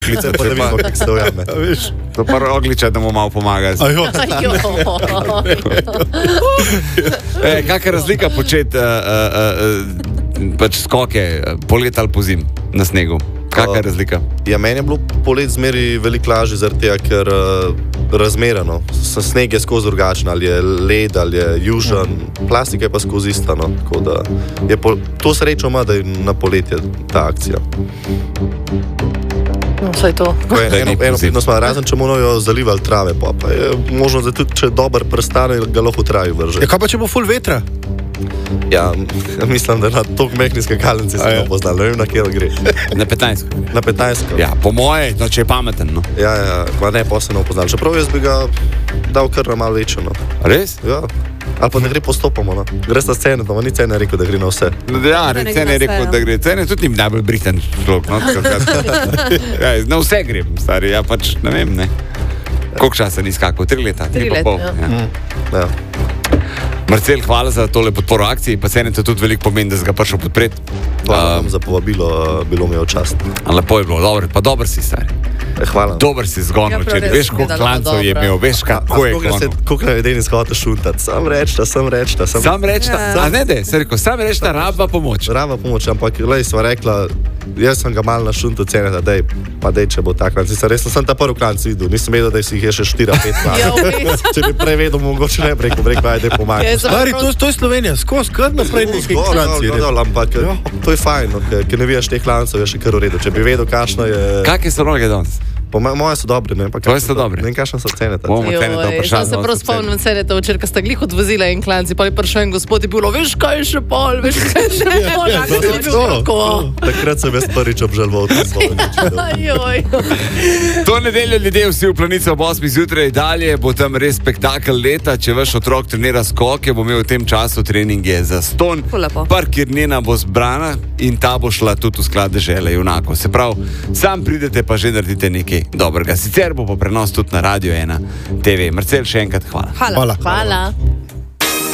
Klice pa da vidimo, kako se ujame. To pa Rogliča, da mu malo pomaga. Kakšna razlika početi pač skoke polet ali pozim na snegu? Kakšna je razlika? Ja, meni je bilo polet zmeri veliko lažje zaradi tega, ker razmerano. Sneg je skozi drugačen, ali je led, ali je južan, plastika je pa skozi ista. No. Tako da je to srečo ima, da je na poletje ta akcija. No, vsaj to. Eno pitno smo, razen če bomo jo zalivali trave, pa je možno, da tudi če dober prestane, ga lahko v traju vrže. Ja, kaj pa če bo ful vetra? Ja, mislim, da na tok mehni skakalnici se ne poznal, ne vem, na kje gre. Na 15. Na 15. Ja, po moje, no, če je pameten, no. Ja, pa ne, pa se ne poznal. Čeprav jaz bi ga dal kar na malo večjo, no. Res? Ja. Ali pa ne gre postopoma, no. Gre sta scene, no, ni cene rekel, da gre na vse. Ja, cene je rekel, da gre. Cene tudi ni najbolj briten človek, no. Ja, na vse grem, stari, ja pač, ne vem, ne. Koliko časa ni skakal? 3 leta? 3 leta, ja. Ja. Marcel, hvala za tole podporo akciji, pa cene te tudi veliko pomeni, da si ga prišel podpreti. Hvala vam za povabilo, bilo mi je v čast. Lepo je bilo, dobro, pa dober si, stari. Hvala. Dober si zgonil, če veš, koliko klancov je imel, veš, kako je gonil. Koliko nam je edini shvatil šuntati, sam rečta. Sam rečta, a ne de, se rekel, sam rečta, raba pomoč. Raba pomoč, ampak lej, sva rekla, jaz sem ga malo na šuntu cenila, dej, če bo tak klanc. Resno sem ta prvi klanc videl, nisem vedel, da si jih je še 4-5 klanc. Če bi prej vedel, mogoče ne bi rekel, ajde pomagaj. Stari, to je Slovenija, skozi kar naprej nekaj klanci. Ampak to je fajn, ker ne vidiš teh klancov, je še kar v redu. Če bi vedel, kakšno je... Kakšne so noge danes? Moje so dobre, ne? Tvoje so dobre? Ne vem, kakšne so cene. Jaz se prav spomnim ceneta, včeraj, ko sta glih odvozila in klanci, pa je prišel en gospod in bilo, veš, kaj je še pol, Takrat sem jaz prvič obžaloval to svoje. To nedeljo ljudje vsi v Planico ob 8 zjutraj, dalje bo tam res spektakel leta, če vaš otrok trenira skoke, bo imel v tem času treninge za ston, parkirnina bo zbrana in ta bo šla tudi v sklad dežele junakov. Se pravi, sam pridete pa že naredite nekaj dobrega. Sicer bo pa prenos tudi na Radio 1 TV. Marcel, še enkrat hvala. Hvala.